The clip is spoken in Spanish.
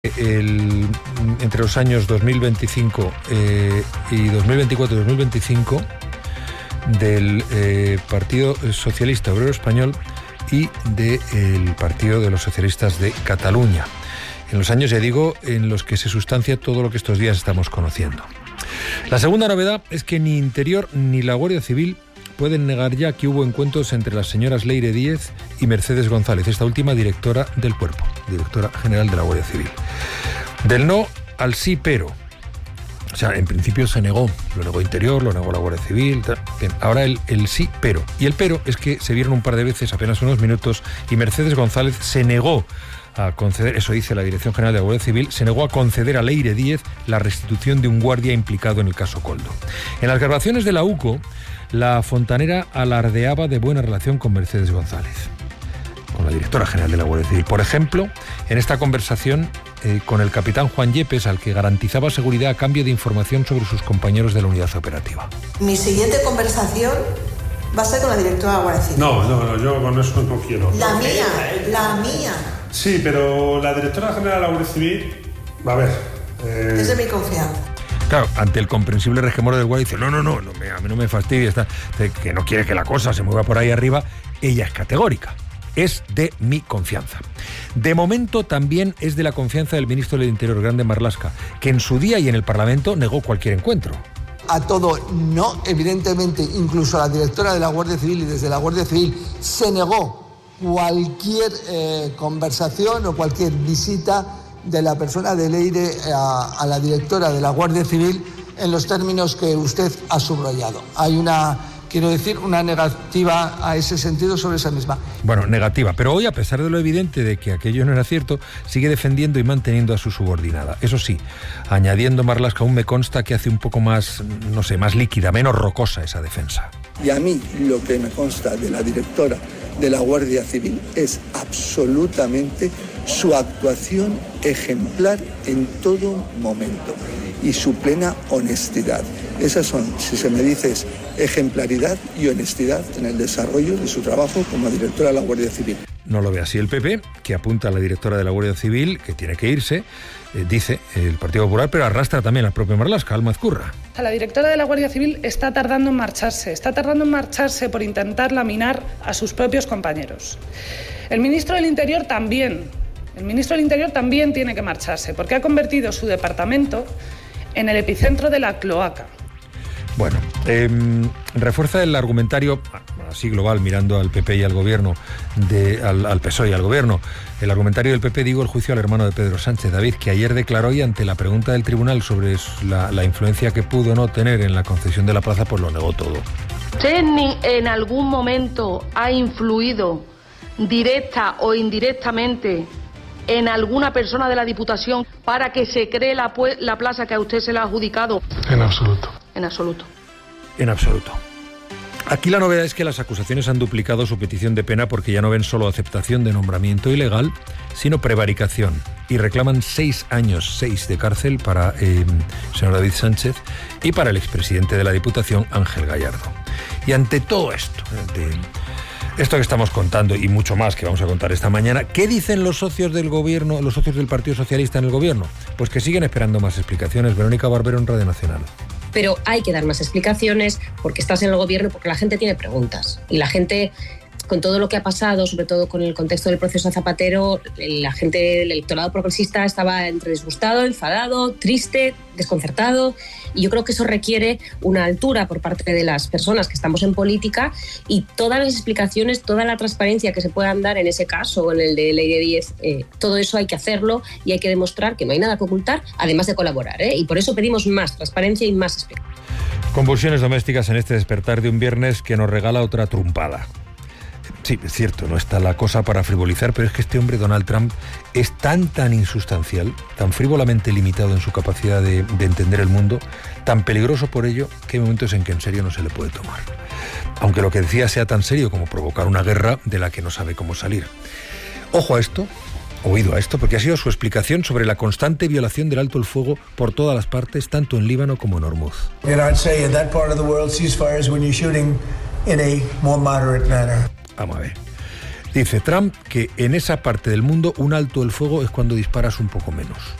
Entre los años 2025 y 2024 y 2025 del Partido Socialista Obrero Español y del Partido de los Socialistas de Cataluña. En los años, ya digo, en los que se sustancia todo lo que estos días estamos conociendo. La segunda novedad es que ni Interior ni la Guardia Civil pueden negar ya que hubo encuentros entre las señoras Leire Díez y Mercedes González, esta última directora del Cuerpo, directora general de la Guardia Civil. Del no al sí, pero. O sea, en principio se negó, lo negó Interior, lo negó la Guardia Civil. Bien, ahora el sí, pero. Y el pero es que se vieron un par de veces, apenas unos minutos, y Mercedes González se negó a conceder, eso dice la Dirección General de la Guardia Civil, se negó a conceder a Leire Díez la restitución de un guardia implicado en el caso Koldo. En las grabaciones de la UCO, la fontanera alardeaba de buena relación con Mercedes González, con la directora general de la Guardia Civil. Por ejemplo, en esta conversación con el capitán Juan Yepes, al que garantizaba seguridad a cambio de información sobre sus compañeros de la unidad operativa. Mi siguiente conversación va a ser con la directora de la Guardia Civil. No, yo con eso no quiero. La mía. Sí, pero la directora general de la Guardia Civil, a ver... Es de mi confianza. Claro, ante el comprensible resquemor del guardia dice, no, a mí no me fastidia, que no quiere que la cosa se mueva por ahí arriba. Ella es categórica, es de mi confianza. De momento también es de la confianza del ministro del Interior, Grande Marlaska, que en su día y en el Parlamento negó cualquier encuentro. A todo no, evidentemente, incluso a la directora de la Guardia Civil y desde la Guardia Civil se negó cualquier conversación o cualquier visita de la persona de Leire a la directora de la Guardia Civil en los términos que usted ha subrayado. Hay una negativa a ese sentido sobre esa misma. Bueno, negativa, pero hoy, a pesar de lo evidente de que aquello no era cierto, sigue defendiendo y manteniendo a su subordinada. Eso sí, añadiendo Marlaska, aún me consta que hace un poco más, más líquida, menos rocosa esa defensa. Y a mí lo que me consta de la directora de la Guardia Civil es absolutamente su actuación ejemplar en todo momento y su plena honestidad. Esas son, si se me dice, ejemplaridad y honestidad en el desarrollo de su trabajo como directora de la Guardia Civil. No lo ve así el PP, que apunta a la directora de la Guardia Civil, que tiene que irse, dice el Partido Popular, pero arrastra también la propia Marlaska, Alma Ezcurra. La directora de la Guardia Civil está tardando en marcharse por intentar laminar a sus propios compañeros. El ministro del Interior también tiene que marcharse, porque ha convertido su departamento en el epicentro de la cloaca. Bueno, refuerza el argumentario, así global, mirando al PP y al gobierno, al PSOE y al gobierno, el argumentario del PP, el juicio al hermano de Pedro Sánchez, David, que ayer declaró y ante la pregunta del tribunal sobre la influencia que pudo no tener en la concesión de la plaza, pues lo negó todo. ¿Usted en algún momento ha influido directa o indirectamente en alguna persona de la Diputación para que se cree la plaza que a usted se le ha adjudicado? En absoluto. En absoluto. En absoluto. Aquí la novedad es que las acusaciones han duplicado su petición de pena porque ya no ven solo aceptación de nombramiento ilegal, sino prevaricación. Y reclaman 6 años de cárcel para el señor David Sánchez y para el expresidente de la Diputación, Ángel Gallardo. Y ante todo esto, esto que estamos contando y mucho más que vamos a contar esta mañana, ¿qué dicen los socios del gobierno, los socios del Partido Socialista en el gobierno? Pues que siguen esperando más explicaciones. Verónica Barbero en Radio Nacional. Pero hay que dar más explicaciones porque estás en el gobierno, porque la gente tiene preguntas. Y la gente, con todo lo que ha pasado, sobre todo con el contexto del proceso Zapatero, la gente del electorado progresista estaba entre disgustado, enfadado, triste, desconcertado. Y yo creo que eso requiere una altura por parte de las personas que estamos en política y todas las explicaciones, toda la transparencia que se puedan dar en ese caso o en el de Leire Díez, todo eso hay que hacerlo y hay que demostrar que no hay nada que ocultar, además de colaborar, y por eso pedimos más transparencia y más explicación. Convulsiones domésticas en este despertar de un viernes que nos regala otra trumpada. Sí, es cierto, no está la cosa para frivolizar, pero es que este hombre, Donald Trump, es tan insustancial, tan frívolamente limitado en su capacidad de entender el mundo, tan peligroso por ello, que hay momentos en que en serio no se le puede tomar. Aunque lo que decía sea tan serio como provocar una guerra de la que no sabe cómo salir. Ojo a esto, oído a esto, porque ha sido su explicación sobre la constante violación del alto el fuego por todas las partes, tanto en Líbano como en Hormuz. Vamos a ver. Dice Trump que en esa parte del mundo un alto el fuego es cuando disparas un poco menos.